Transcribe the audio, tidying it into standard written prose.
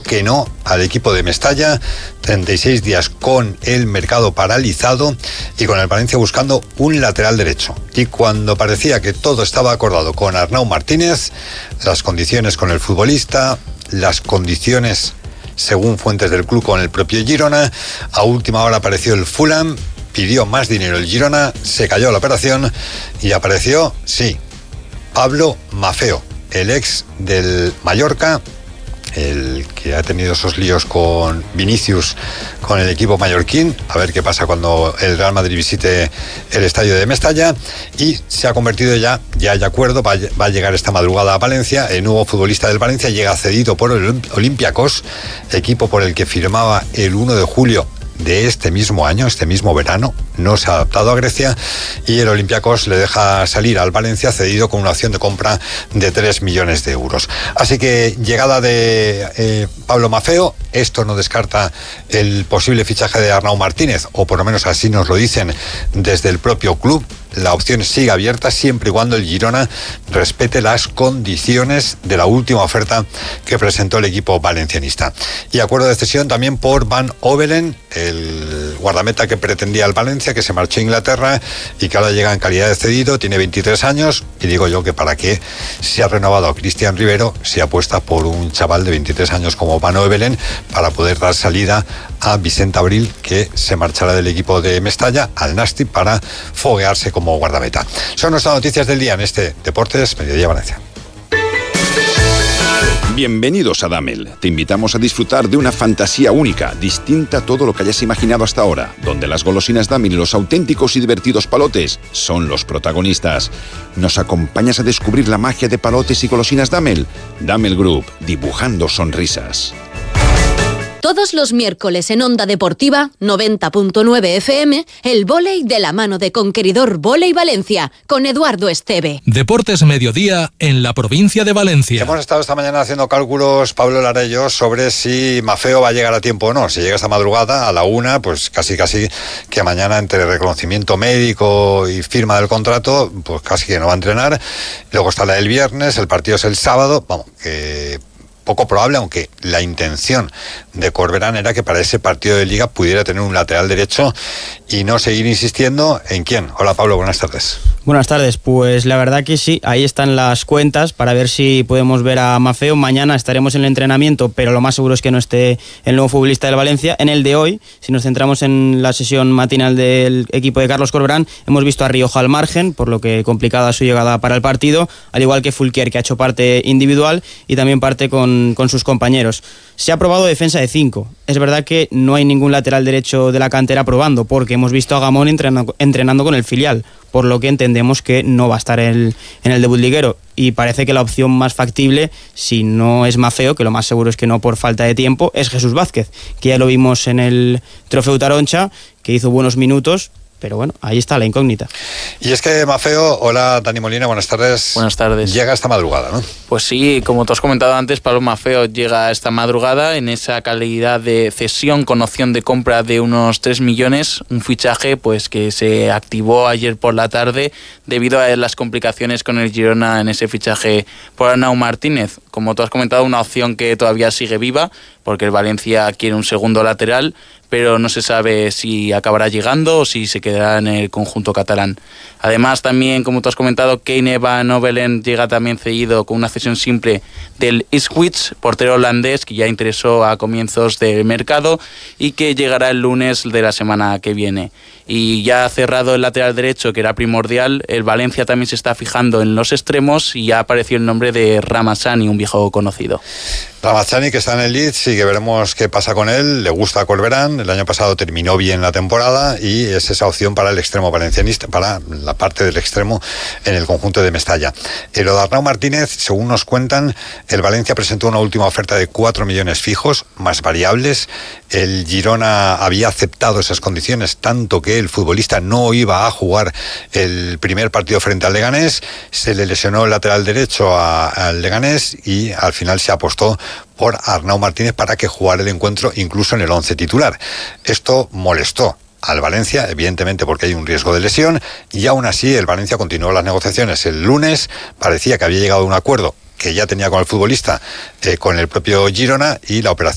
que no al equipo de Mestalla. 36 días con el mercado paralizado y con el Valencia buscando un lateral derecho. Y cuando parecía que todo estaba acordado con Arnau Martínez, las condiciones con el futbolista, las condiciones según fuentes del club con el propio Girona, a última hora apareció el Fulham, pidió más dinero el Girona, se cayó la operación y apareció, sí, Pablo Maffeo, el ex del Mallorca, el que ha tenido esos líos con Vinicius, con el equipo mallorquín, a ver qué pasa cuando el Real Madrid visite el estadio de Mestalla, y se ha convertido ya hay acuerdo, va a llegar esta madrugada a Valencia, el nuevo futbolista del Valencia llega cedido por el Olympiacos, equipo por el que firmaba el 1 de julio de este mismo año, este mismo verano, no se ha adaptado a Grecia y el Olympiacos le deja salir al Valencia cedido con una opción de compra de 3 millones de euros. Así que llegada de Pablo Maffeo, esto no descarta el posible fichaje de Arnau Martínez, o por lo menos así nos lo dicen desde el propio club. La opción sigue abierta siempre y cuando el Girona respete las condiciones de la última oferta que presentó el equipo valencianista. Y acuerdo de cesión también por Van Ovelen, el guardameta que pretendía el Valencia, que se marchó a Inglaterra y que ahora llega en calidad de cedido, tiene 23 años, y digo yo que para qué se ha renovado a Cristian Rivero si apuesta por un chaval de 23 años como Van Ovelen para poder dar salida a Vicente Abril, que se marchará del equipo de Mestalla al Nasti para foguearse como guardameta. Son nuestras noticias del día en este Deportes Mediodía Valencia. Bienvenidos a Damel. Te invitamos a disfrutar de una fantasía única, distinta a todo lo que hayas imaginado hasta ahora, donde las golosinas Damel y los auténticos y divertidos palotes son los protagonistas. ¿Nos acompañas a descubrir la magia de palotes y golosinas Damel? Damel Group, dibujando sonrisas. Todos los miércoles en Onda Deportiva 90.9 FM, el vóley de la mano de Conqueridor Vóley Valencia, con Eduardo Esteve. Deportes Mediodía en la provincia de Valencia. Hemos estado esta mañana haciendo cálculos, Pablo Lara y yo, sobre si Maffeo va a llegar a tiempo o no. Si llega esta madrugada a la 1, pues casi que mañana, entre reconocimiento médico y firma del contrato, pues casi que no va a entrenar. Luego está la del viernes, el partido es el sábado, vamos, que poco probable, aunque la intención de Corberán era que para ese partido de Liga pudiera tener un lateral derecho y no seguir insistiendo en quién. Hola Pablo, buenas tardes. Buenas tardes, pues la verdad que sí, ahí están las cuentas para ver si podemos ver a Maffeo. Mañana estaremos en el entrenamiento, pero lo más seguro es que no esté el nuevo futbolista del Valencia. En el de hoy, si nos centramos en la sesión matinal del equipo de Carlos Corberán, hemos visto a Rioja al margen, por lo que complicada su llegada para el partido, al igual que Fulquier, que ha hecho parte individual y también parte con sus compañeros. Se ha probado defensa de 5. Es verdad que no hay ningún lateral derecho de la cantera probando, porque hemos visto a Gamón entrenando con el filial, por lo que entendemos que no va a estar en el debut liguero. Y parece que la opción más factible, si no es Maffeo, que lo más seguro es que no por falta de tiempo, es Jesús Vázquez, que ya lo vimos en el Trofeu Taroncha, que hizo buenos minutos. Pero bueno, ahí está la incógnita. Y es que Maffeo, hola Dani Molina, buenas tardes. Buenas tardes. Llega esta madrugada, ¿no? Pues sí, como te has comentado antes, Pablo Maffeo llega esta madrugada en esa calidad de cesión con opción de compra de unos 3 millones, un fichaje pues que se activó ayer por la tarde debido a las complicaciones con el Girona en ese fichaje por Arnau Martínez. Como tú has comentado, una opción que todavía sigue viva, porque el Valencia quiere un segundo lateral, pero no se sabe si acabará llegando o si se quedará en el conjunto catalán. Además, también, como tú has comentado, Kane Van Ovelen llega también cedido con una cesión simple del Ipswich, portero holandés que ya interesó a comienzos del mercado y que llegará el lunes de la semana que viene. Y ya cerrado el lateral derecho, que era primordial, el Valencia también se está fijando en los extremos y ya apareció el nombre de Ramazani, un viejo conocido. Ramazani, que está en el Leeds y que veremos qué pasa con él. Le gusta a Corberán, el año pasado terminó bien la temporada y es esa opción para el extremo valencianista, para la parte del extremo en el conjunto de Mestalla. Lo de Arnau Martínez, según nos cuentan, el Valencia presentó una última oferta de 4 millones fijos, más variables. El Girona había aceptado esas condiciones, tanto que el futbolista no iba a jugar el primer partido frente al Leganés. Se le lesionó el lateral derecho al Leganés y al final se apostó por Arnau Martínez para que jugara el encuentro incluso en el 11 titular. Esto molestó al Valencia, evidentemente porque hay un riesgo de lesión, y aún así el Valencia continuó las negociaciones. El lunes parecía que había llegado a un acuerdo que ya tenía con el futbolista, con el propio Girona, y la operación